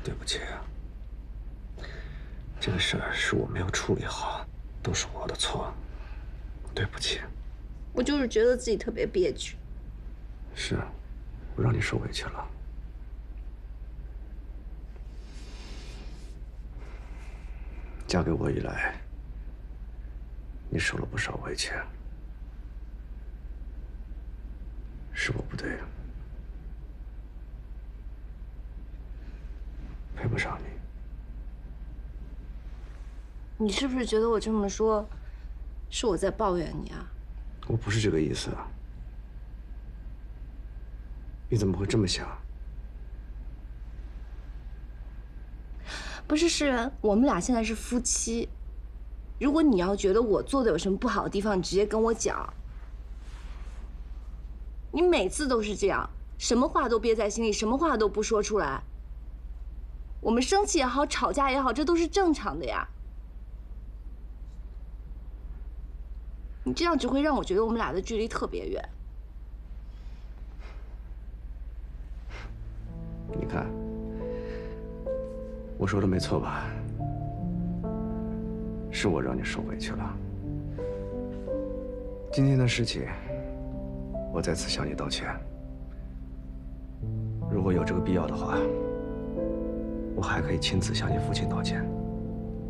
对不起啊，这个事儿是我没有处理好，都是我的错，对不起。 我就是觉得自己特别憋屈。 是，我让你受委屈了。嫁给我以来，你受了不少委屈，是我不对，配不上你。 你是不是觉得我这么说，是我在抱怨你啊？ 我不是这个意思啊。你怎么会这么想？ 不是，诗人，我们俩现在是夫妻。如果你要觉得我做的有什么不好的地方，你直接跟我讲。你每次都是这样，什么话都憋在心里，什么话都不说出来。我们生气也好，吵架也好，这都是正常的呀。你这样只会让我觉得我们俩的距离特别远。 你看，我说的没错吧？是我让你受委屈了。今天的事情，我再次向你道歉。如果有这个必要的话，我还可以亲自向你父亲道歉。